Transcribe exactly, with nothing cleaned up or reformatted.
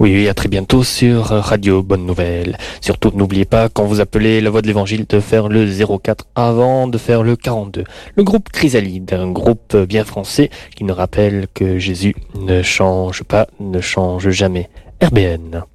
Oui, oui, à très bientôt sur Radio Bonne Nouvelle. Surtout, n'oubliez pas, quand vous appelez la voix de l'évangile, de faire le zéro quatre avant de faire le quarante-deux. Le groupe Chrysalide, un groupe bien français qui nous rappelle que Jésus ne change pas, ne change jamais. R B N.